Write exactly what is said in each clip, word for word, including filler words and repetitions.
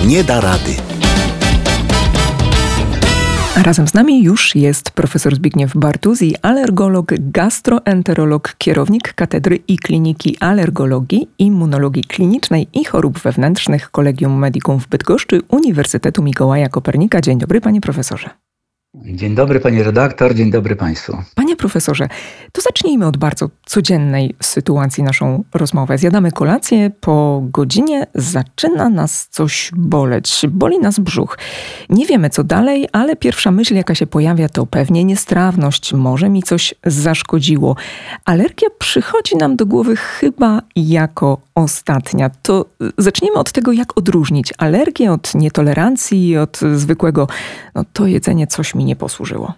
nie da rady. A razem z nami już jest profesor Zbigniew Bartuzi, alergolog, gastroenterolog, kierownik Katedry i Kliniki Alergologii, Immunologii Klinicznej i Chorób Wewnętrznych Collegium Medicum w Bydgoszczy Uniwersytetu Mikołaja Kopernika. Dzień dobry, panie profesorze. Dzień dobry, pani redaktor, dzień dobry państwu. Panie profesorze, to zacznijmy od bardzo codziennej sytuacji naszą rozmowę. Zjadamy kolację, po godzinie zaczyna nas coś boleć, boli nas brzuch. Nie wiemy co dalej, ale pierwsza myśl jaka się pojawia to pewnie niestrawność, może mi coś zaszkodziło. Alergia przychodzi nam do głowy chyba jako ostatnia. To zacznijmy od tego, jak odróżnić alergię od nietolerancji, od zwykłego, no to jedzenie coś mi nie posłużyło.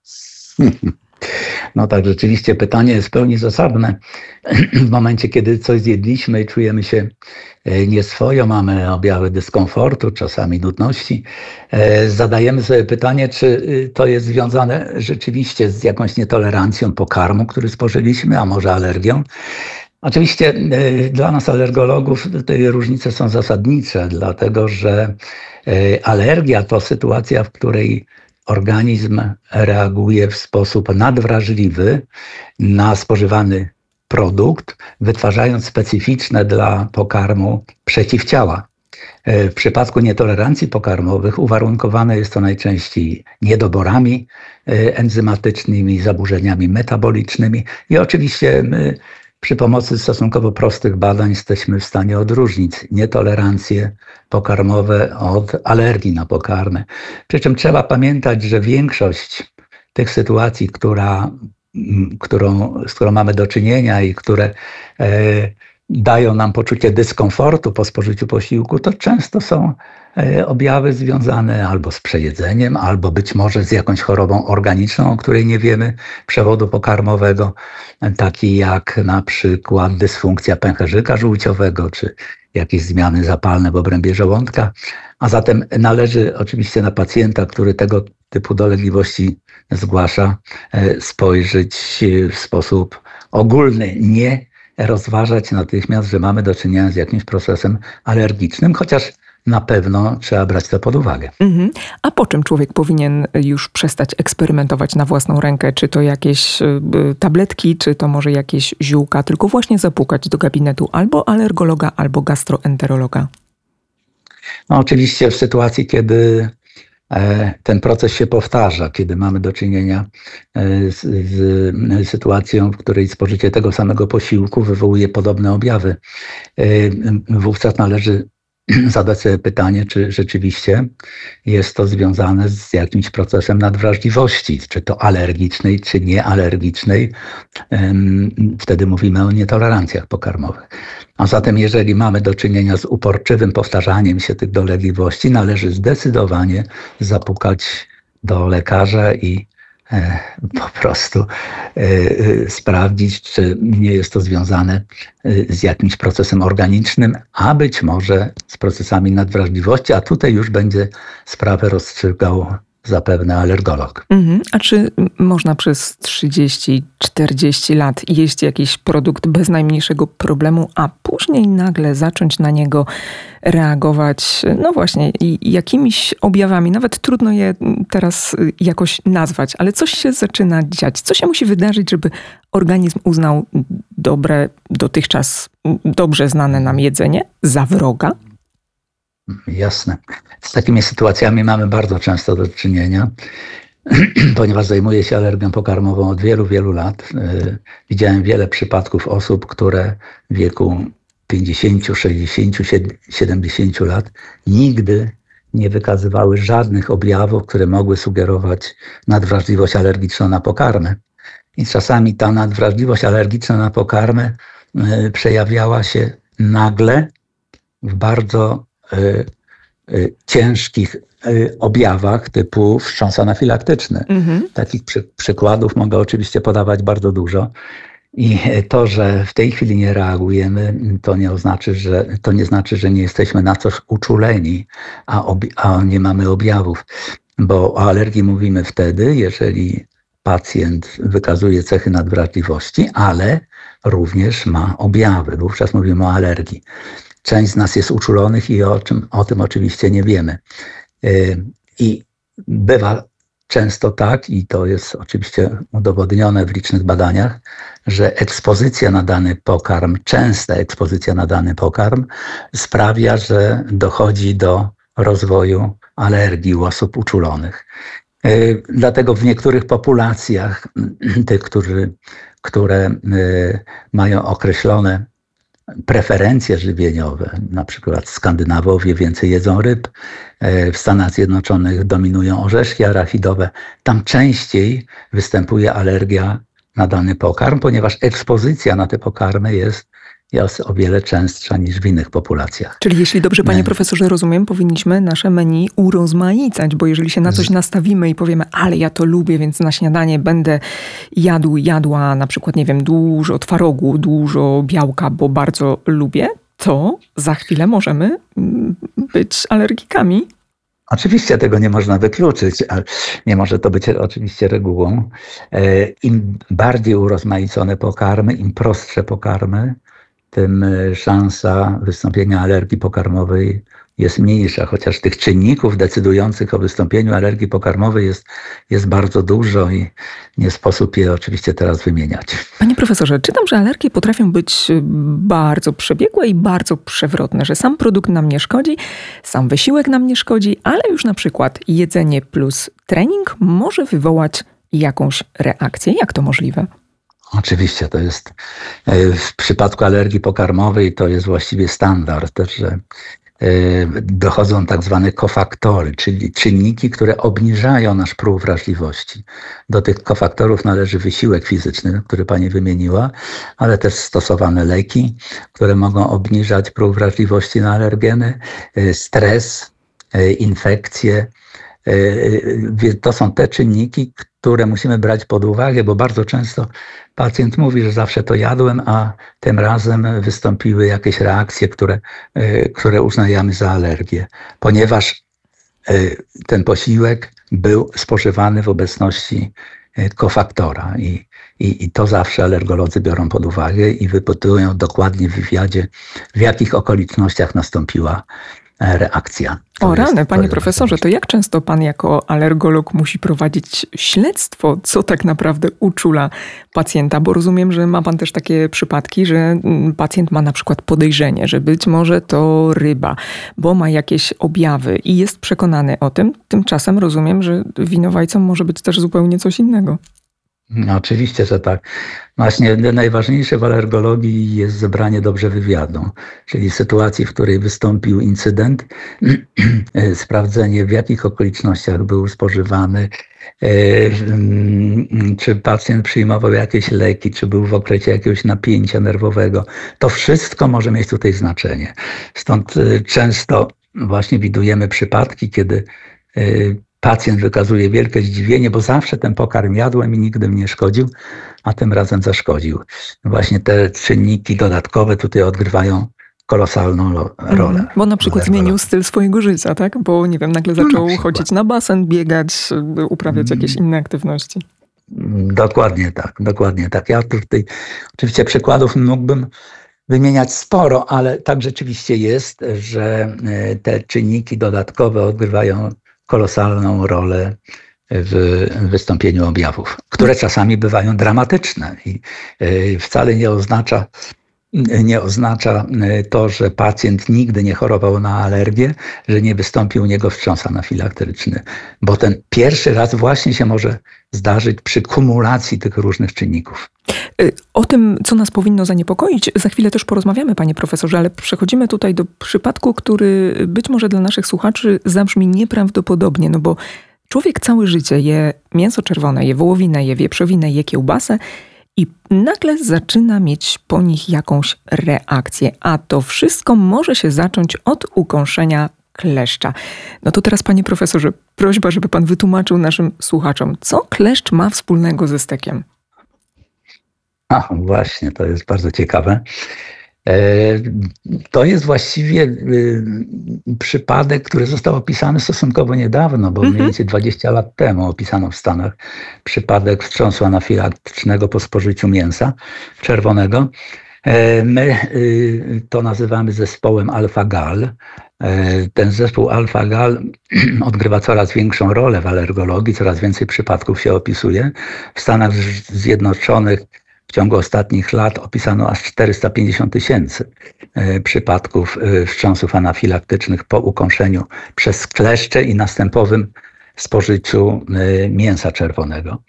No tak, rzeczywiście pytanie jest w pełni zasadne. W momencie, kiedy coś zjedliśmy i czujemy się nieswojo, mamy objawy dyskomfortu, czasami nudności, zadajemy sobie pytanie, czy to jest związane rzeczywiście z jakąś nietolerancją pokarmu, który spożyliśmy, a może alergią. Oczywiście dla nas alergologów te różnice są zasadnicze, dlatego że alergia to sytuacja, w której organizm reaguje w sposób nadwrażliwy na spożywany produkt, wytwarzając specyficzne dla pokarmu przeciwciała. W przypadku nietolerancji pokarmowych uwarunkowane jest to najczęściej niedoborami enzymatycznymi, zaburzeniami metabolicznymi i oczywiście my przy pomocy stosunkowo prostych badań jesteśmy w stanie odróżnić nietolerancje pokarmowe od alergii na pokarmy. Przy czym trzeba pamiętać, że większość tych sytuacji, która, którą, z którą mamy do czynienia i które e, dają nam poczucie dyskomfortu po spożyciu posiłku, to często są e, objawy związane albo z przejedzeniem, albo być może z jakąś chorobą organiczną, o której nie wiemy, przewodu pokarmowego, taki jak na przykład dysfunkcja pęcherzyka żółciowego, czy jakieś zmiany zapalne w obrębie żołądka. A zatem należy oczywiście na pacjenta, który tego typu dolegliwości zgłasza, e, spojrzeć w sposób ogólny, nie rozważać natychmiast, że mamy do czynienia z jakimś procesem alergicznym, chociaż na pewno trzeba brać to pod uwagę. Mhm. A po czym człowiek powinien już przestać eksperymentować na własną rękę? Czy to jakieś y, tabletki, czy to może jakieś ziółka? Tylko właśnie zapukać do gabinetu albo alergologa, albo gastroenterologa. No oczywiście w sytuacji, kiedy ten proces się powtarza, kiedy mamy do czynienia z, z sytuacją, w której spożycie tego samego posiłku wywołuje podobne objawy, wówczas należy zadać sobie pytanie, czy rzeczywiście jest to związane z jakimś procesem nadwrażliwości, czy to alergicznej, czy niealergicznej. Wtedy mówimy o nietolerancjach pokarmowych. A zatem jeżeli mamy do czynienia z uporczywym powtarzaniem się tych dolegliwości, należy zdecydowanie zapukać do lekarza i e, po prostu e, e, sprawdzić, czy nie jest to związane e, z jakimś procesem organicznym, a być może z procesami nadwrażliwości, a tutaj już będzie sprawę rozstrzygał zapewne alergolog. Mhm. A czy można przez trzydzieści czterdzieści lat jeść jakiś produkt bez najmniejszego problemu, a później nagle zacząć na niego reagować, no właśnie, jakimiś objawami? Nawet trudno je teraz jakoś nazwać, ale coś się zaczyna dziać. Co się musi wydarzyć, żeby organizm uznał dobre, dotychczas dobrze znane nam jedzenie za wroga? Jasne. Z takimi sytuacjami mamy bardzo często do czynienia, ponieważ zajmuję się alergią pokarmową od wielu, wielu lat. Widziałem wiele przypadków osób, które w wieku pięćdziesięciu, sześćdziesięciu, siedemdziesięciu lat nigdy nie wykazywały żadnych objawów, które mogły sugerować nadwrażliwość alergiczną na pokarmy. I czasami ta nadwrażliwość alergiczna na pokarmy przejawiała się nagle w bardzo y, y, ciężkich y, objawach typu wstrząs anafilaktyczny. Mhm. Takich przy, przykładów mogę oczywiście podawać bardzo dużo. I to, że w tej chwili nie reagujemy, to nie oznacza, że, to nie znaczy, że nie jesteśmy na coś uczuleni, a, ob, a nie mamy objawów. Bo o alergii mówimy wtedy, jeżeli pacjent wykazuje cechy nadwrażliwości, ale również ma objawy. Wówczas mówimy o alergii. część z nas jest uczulonych i o, czym, o tym oczywiście nie wiemy. I bywa często tak, i to jest oczywiście udowodnione w licznych badaniach, że ekspozycja na dany pokarm, częsta ekspozycja na dany pokarm sprawia, że dochodzi do rozwoju alergii u osób uczulonych. Dlatego w niektórych populacjach, tych, którzy, które mają określone preferencje żywieniowe, na przykład Skandynawowie więcej jedzą ryb, w Stanach Zjednoczonych dominują orzeszki arachidowe, tam częściej występuje alergia na dany pokarm, ponieważ ekspozycja na te pokarmy jest jest o wiele częstsza niż w innych populacjach. Czyli jeśli dobrze, panie profesorze, rozumiem, powinniśmy nasze menu urozmaicać, bo jeżeli się na coś nastawimy i powiemy, ale ja to lubię, więc na śniadanie będę jadł, jadła na przykład, nie wiem, dużo twarogu, dużo białka, bo bardzo lubię, to za chwilę możemy być alergikami. Oczywiście tego nie można wykluczyć, ale nie może to być oczywiście regułą. Im bardziej urozmaicone pokarmy, im prostsze pokarmy, tym szansa wystąpienia alergii pokarmowej jest mniejsza, chociaż tych czynników decydujących o wystąpieniu alergii pokarmowej jest, jest bardzo dużo i nie sposób je oczywiście teraz wymieniać. Panie profesorze, czytam, że alergie potrafią być bardzo przebiegłe i bardzo przewrotne, że sam produkt nam nie szkodzi, sam wysiłek nam nie szkodzi, ale już na przykład jedzenie plus trening może wywołać jakąś reakcję. Jak to możliwe? Oczywiście to jest w przypadku alergii pokarmowej to jest właściwie standard, że dochodzą tak zwane kofaktory, czyli czynniki, które obniżają nasz próg wrażliwości. Do tych kofaktorów należy wysiłek fizyczny, który pani wymieniła, ale też stosowane leki, które mogą obniżać próg wrażliwości na alergeny, stres, infekcje. To są te czynniki, które musimy brać pod uwagę, bo bardzo często pacjent mówi, że zawsze to jadłem, a tym razem wystąpiły jakieś reakcje, które, które uznajemy za alergię, ponieważ ten posiłek był spożywany w obecności kofaktora i, i, i to zawsze alergolodzy biorą pod uwagę i wypytują dokładnie w wywiadzie, w jakich okolicznościach nastąpiła reakcja. To o rany, panie jest, profesorze, to jak często pan jako alergolog musi prowadzić śledztwo, co tak naprawdę uczula pacjenta? Bo rozumiem, że ma pan też takie przypadki, że pacjent ma na przykład podejrzenie, że być może to ryba, bo ma jakieś objawy i jest przekonany o tym. Tymczasem rozumiem, że winowajcą może być też zupełnie coś innego. No, oczywiście, że tak. Właśnie najważniejsze w alergologii jest zebranie dobrze wywiadu, czyli sytuacji, w której wystąpił incydent, sprawdzenie w jakich okolicznościach był spożywany, czy pacjent przyjmował jakieś leki, czy był w okresie jakiegoś napięcia nerwowego. To wszystko może mieć tutaj znaczenie. Stąd często właśnie widujemy przypadki, kiedy pacjent wykazuje wielkie zdziwienie, bo zawsze ten pokarm jadłem i nigdy mi nie szkodził, a tym razem zaszkodził. Właśnie te czynniki dodatkowe tutaj odgrywają kolosalną rolę. Mm, bo na przykład zmienił styl swojego życia, tak? Bo nie wiem, nagle zaczął no, na chodzić na basen, biegać, uprawiać jakieś inne aktywności. Dokładnie tak, dokładnie tak. Ja tutaj oczywiście przykładów mógłbym wymieniać sporo, ale tak rzeczywiście jest, że te czynniki dodatkowe odgrywają kolosalną rolę w wystąpieniu objawów, które czasami bywają dramatyczne i wcale nie oznacza, nie oznacza to, że pacjent nigdy nie chorował na alergię, że nie wystąpił u niego wstrząs anafilaktyczny, bo ten pierwszy raz właśnie się może zdarzyć przy kumulacji tych różnych czynników. O tym, co nas powinno zaniepokoić, za chwilę też porozmawiamy, panie profesorze, ale przechodzimy tutaj do przypadku, który być może dla naszych słuchaczy zabrzmi nieprawdopodobnie, no bo człowiek całe życie je mięso czerwone, je wołowinę, je wieprzowinę, je kiełbasę i nagle zaczyna mieć po nich jakąś reakcję, a to wszystko może się zacząć od ukąszenia kleszcza. No to teraz, panie profesorze, prośba, żeby pan wytłumaczył naszym słuchaczom, co kleszcz ma wspólnego ze stekiem? A, właśnie, to jest bardzo ciekawe. To jest właściwie przypadek, który został opisany stosunkowo niedawno, bo mniej więcej dwadzieścia lat temu opisano w Stanach przypadek wstrząsu anafilaktycznego po spożyciu mięsa czerwonego. My to nazywamy zespołem alfa-gal. Ten zespół alfa-gal odgrywa coraz większą rolę w alergologii, coraz więcej przypadków się opisuje. W Stanach Zjednoczonych w ciągu ostatnich lat opisano aż czterysta pięćdziesiąt tysięcy przypadków wstrząsów anafilaktycznych po ukąszeniu przez kleszcze i następowym spożyciu mięsa czerwonego.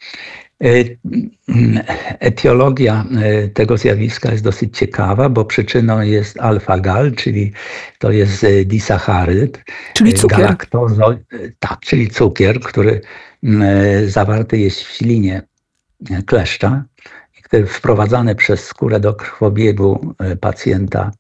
Etiologia tego zjawiska jest dosyć ciekawa, bo przyczyną jest alfa-gal, czyli to jest disacharyd. Czyli cukier. Galaktozo, tak, czyli cukier, który zawarty jest w ślinie kleszcza, który wprowadzany przez skórę do krwobiegu pacjenta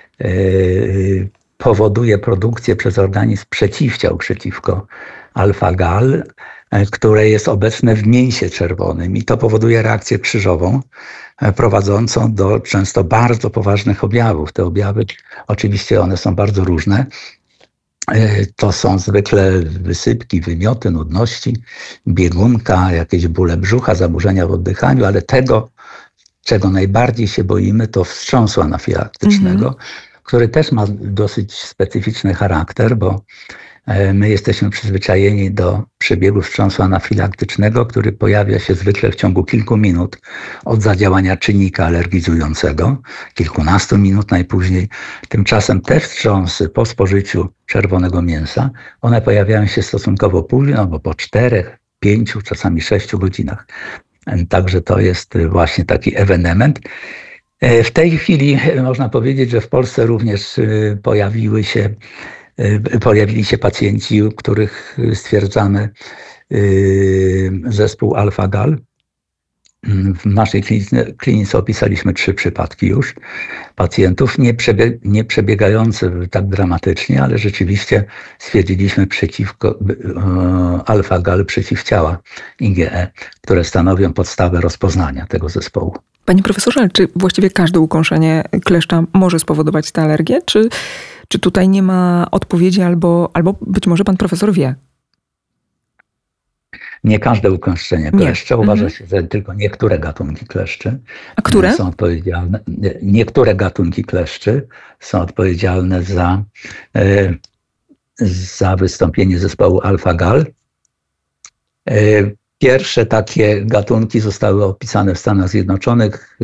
powoduje produkcję przez organizm przeciwciał przeciwko alfa-gal, które jest obecne w mięsie czerwonym i to powoduje reakcję krzyżową prowadzącą do często bardzo poważnych objawów. Te objawy oczywiście one są bardzo różne. To są zwykle wysypki, wymioty, nudności, biegunka, jakieś bóle brzucha, zaburzenia w oddychaniu, ale tego, czego najbardziej się boimy, to wstrząsu anafilaktycznego, mm-hmm. który też ma dosyć specyficzny charakter, bo my jesteśmy przyzwyczajeni do przebiegu wstrząsu anafilaktycznego, który pojawia się zwykle w ciągu kilku minut od zadziałania czynnika alergizującego, kilkunastu minut najpóźniej. Tymczasem te wstrząsy po spożyciu czerwonego mięsa, one pojawiają się stosunkowo późno, bo po czterech, pięciu, czasami sześciu godzinach. Także to jest właśnie taki ewenement. W tej chwili można powiedzieć, że w Polsce również pojawiły się Pojawili się pacjenci, u których stwierdzamy zespół alfa-gal. W naszej klinice, klinice opisaliśmy trzy przypadki już pacjentów, nie, przebie, nie przebiegające tak dramatycznie, ale rzeczywiście stwierdziliśmy przeciwko alfa-gal przeciwciała I G E, które stanowią podstawę rozpoznania tego zespołu. Panie profesorze, czy właściwie każde ukąszenie kleszcza może spowodować tę alergię, czy Czy tutaj nie ma odpowiedzi, albo, albo być może pan profesor wie? Nie każde ukąszenie kleszcza. Uważa się, że tylko niektóre gatunki kleszczy A które? są odpowiedzialne. Niektóre gatunki kleszczy są odpowiedzialne za, za wystąpienie zespołu alfa-gal. Pierwsze takie gatunki zostały opisane w Stanach Zjednoczonych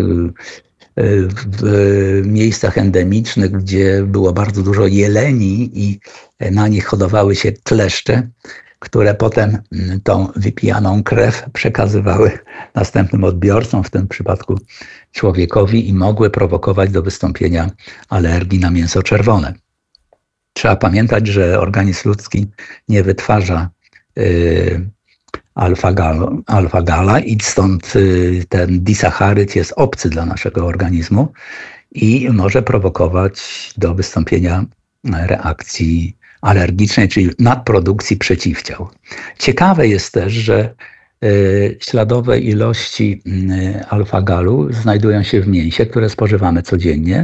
w miejscach endemicznych, gdzie było bardzo dużo jeleni i na nich hodowały się kleszcze, które potem tą wypijaną krew przekazywały następnym odbiorcom, w tym przypadku człowiekowi, i mogły prowokować do wystąpienia alergii na mięso czerwone. Trzeba pamiętać, że organizm ludzki nie wytwarza yy, alfa-gala, alfa-gala i stąd ten disacharyd jest obcy dla naszego organizmu i może prowokować do wystąpienia reakcji alergicznej, czyli nadprodukcji przeciwciał. Ciekawe jest też, że śladowe ilości alfa-galu znajdują się w mięsie, które spożywamy codziennie,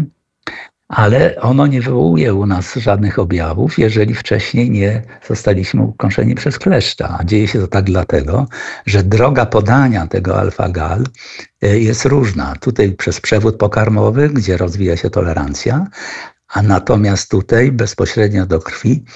ale ono nie wywołuje u nas żadnych objawów, jeżeli wcześniej nie zostaliśmy ukąszeni przez kleszcza. A dzieje się to tak dlatego, że droga podania tego alfa-gal jest różna. Tutaj przez przewód pokarmowy, gdzie rozwija się tolerancja, a natomiast tutaj bezpośrednio do krwi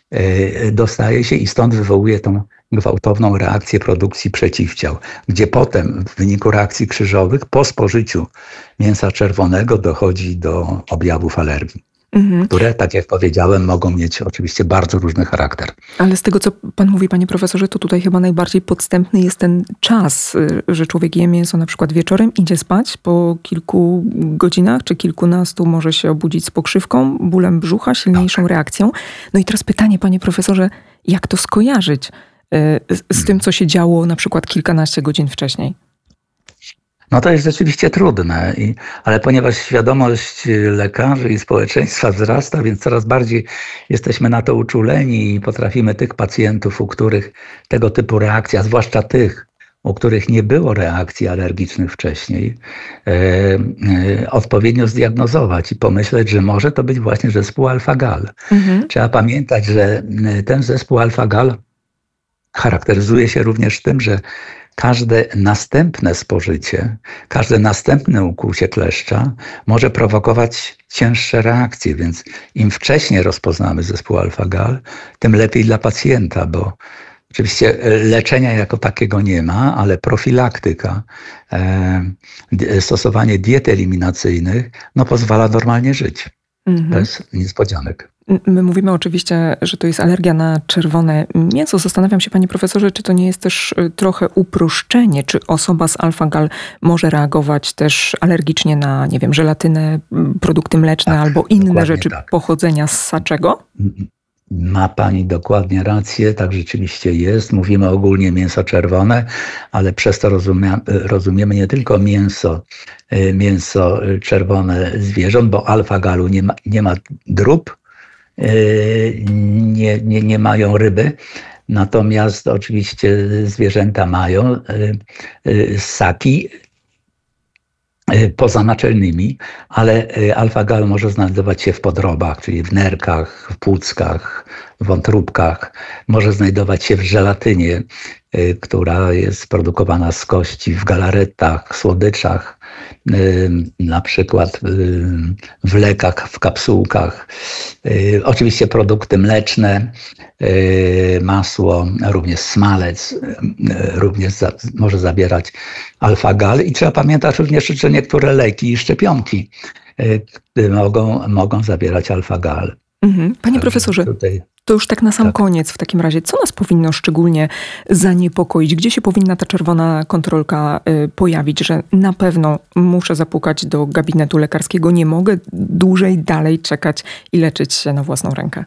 dostaje się i stąd wywołuje tą gwałtowną reakcję produkcji przeciwciał, gdzie potem w wyniku reakcji krzyżowych po spożyciu mięsa czerwonego dochodzi do objawów alergii, mhm. które, tak jak powiedziałem, mogą mieć oczywiście bardzo różny charakter. Ale z tego, co pan mówi, panie profesorze, to tutaj chyba najbardziej podstępny jest ten czas, że człowiek je mięso na przykład wieczorem, idzie spać, po kilku godzinach czy kilkunastu może się obudzić z pokrzywką, bólem brzucha, silniejszą tak. reakcją. No i teraz pytanie, panie profesorze, jak to skojarzyć z, z tym, co się działo na przykład kilkanaście godzin wcześniej? No to jest rzeczywiście trudne, i, ale ponieważ świadomość lekarzy i społeczeństwa wzrasta, więc coraz bardziej jesteśmy na to uczuleni i potrafimy tych pacjentów, u których tego typu reakcja, zwłaszcza tych, u których nie było reakcji alergicznych wcześniej, e, e, odpowiednio zdiagnozować i pomyśleć, że może to być właśnie zespół alfa-gal. Mhm. Trzeba pamiętać, że ten zespół alfa-gal charakteryzuje się również tym, że każde następne spożycie, każde następne ukłucie kleszcza może prowokować cięższe reakcje, więc im wcześniej rozpoznamy zespół alfa-gal, tym lepiej dla pacjenta, bo oczywiście leczenia jako takiego nie ma, ale profilaktyka, e, stosowanie diet eliminacyjnych no, pozwala normalnie żyć, mhm. bez niespodzianek. My mówimy oczywiście, że to jest alergia na czerwone mięso. Zastanawiam się, panie profesorze, czy to nie jest też trochę uproszczenie? Czy osoba z alfa-gal może reagować też alergicznie na, nie wiem, żelatynę, produkty mleczne tak, albo inne rzeczy tak. pochodzenia ssaczego? Ma pani dokładnie rację, tak rzeczywiście jest. Mówimy ogólnie mięso czerwone, ale przez to rozumie, rozumiemy nie tylko mięso, mięso czerwone zwierząt, bo alfa-galu nie ma, nie ma drób, nie, nie, nie mają ryby. Natomiast oczywiście zwierzęta mają ssaki pozanaczelnymi, ale alfa-gal może znajdować się w podrobach, czyli w nerkach, w płuckach, w wątróbkach. Może znajdować się w żelatynie, która jest produkowana z kości, w galaretach, słodyczach, na przykład w lekach, w kapsułkach. Oczywiście produkty mleczne, masło, również smalec również za, może zawierać alfa-gal. I trzeba pamiętać również, że niektóre leki i szczepionki mogą, mogą zawierać alfa-gal. Mhm. Panie profesorze, tutaj... to już tak na sam tak. koniec w takim razie. Co nas powinno szczególnie zaniepokoić? Gdzie się powinna ta czerwona kontrolka y, pojawić, że na pewno muszę zapukać do gabinetu lekarskiego, nie mogę dłużej dalej czekać i leczyć się na własną rękę?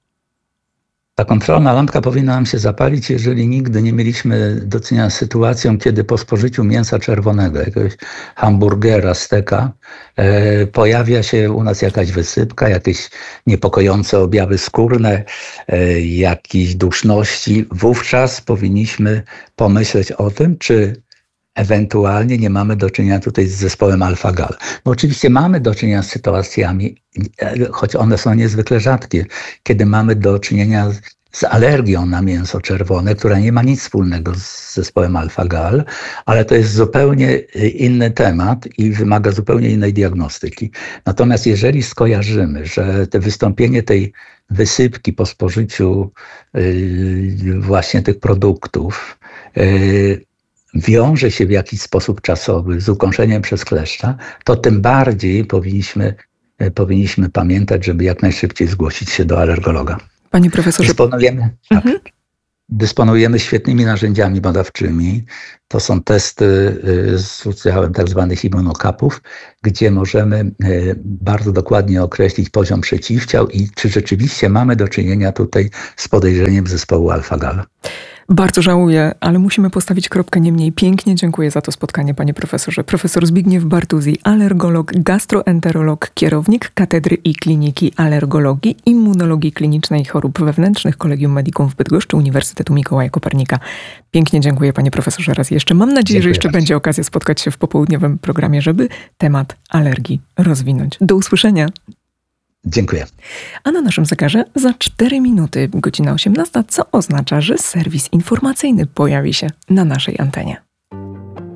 Ta kontrolna lampka powinna nam się zapalić, jeżeli nigdy nie mieliśmy do czynienia z sytuacją, kiedy po spożyciu mięsa czerwonego, jakiegoś hamburgera, steka, e, pojawia się u nas jakaś wysypka, jakieś niepokojące objawy skórne, e, jakieś duszności. Wówczas powinniśmy pomyśleć o tym, czy ewentualnie nie mamy do czynienia tutaj z zespołem alfa-gal. Bo oczywiście mamy do czynienia z sytuacjami, choć one są niezwykle rzadkie, kiedy mamy do czynienia z alergią na mięso czerwone, która nie ma nic wspólnego z zespołem alfa-gal, ale to jest zupełnie inny temat i wymaga zupełnie innej diagnostyki. Natomiast jeżeli skojarzymy, że to wystąpienie tej wysypki po spożyciu yy, właśnie tych produktów yy, wiąże się w jakiś sposób czasowy z ukąszeniem przez kleszcza, to tym bardziej powinniśmy, powinniśmy pamiętać, żeby jak najszybciej zgłosić się do alergologa. Panie profesorze... Dysponujemy, mhm. tak, dysponujemy świetnymi narzędziami badawczymi. To są testy z udziałem tak zwanych immunokapów, gdzie możemy bardzo dokładnie określić poziom przeciwciał i czy rzeczywiście mamy do czynienia tutaj z podejrzeniem zespołu alfa-gal. Bardzo żałuję, ale musimy postawić kropkę. Niemniej pięknie dziękuję za to spotkanie, panie profesorze. Profesor Zbigniew Bartuzzi, alergolog, gastroenterolog, kierownik Katedry i Kliniki Alergologii, Immunologii Klinicznej i Chorób Wewnętrznych Collegium Medicum w Bydgoszczy Uniwersytetu Mikołaja Kopernika. Pięknie dziękuję, panie profesorze, raz jeszcze. Mam nadzieję, dziękuję że jeszcze bardzo. Będzie okazja spotkać się w popołudniowym programie, żeby temat alergii rozwinąć. Do usłyszenia. Dziękuję. A na naszym zegarze za cztery minuty, godzina osiemnasta, co oznacza, że serwis informacyjny pojawi się na naszej antenie.